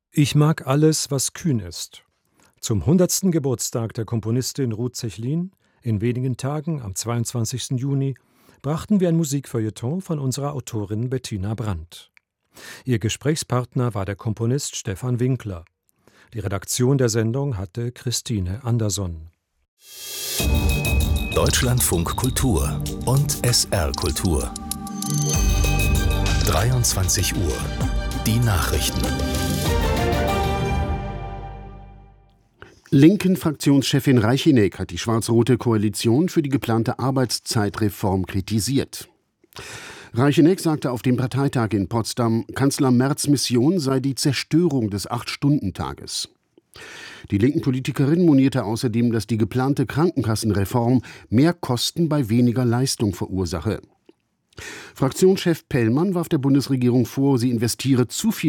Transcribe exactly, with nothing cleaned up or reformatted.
Ich mag alles, was kühn ist. Zum hundertsten Geburtstag der Komponistin Ruth Zechlin, in wenigen Tagen am zweiundzwanzigsten Juni, brachten wir ein Musikfeuilleton von unserer Autorin Bettina Brandt. Ihr Gesprächspartner war der Komponist Stefan Winkler. Die Redaktion der Sendung hatte Christine Anderson. Deutschlandfunk Kultur und S R Kultur. dreiundzwanzig Uhr. Die Nachrichten. Linken-Fraktionschefin Reichinek hat die schwarz-rote Koalition für die geplante Arbeitszeitreform kritisiert. Reichinek sagte auf dem Parteitag in Potsdam, Kanzler Merz' Mission sei die Zerstörung des Acht-Stunden-Tages. Die linken Politikerin monierte außerdem, dass die geplante Krankenkassenreform mehr Kosten bei weniger Leistung verursache. Fraktionschef Pellmann warf der Bundesregierung vor, sie investiere zu viel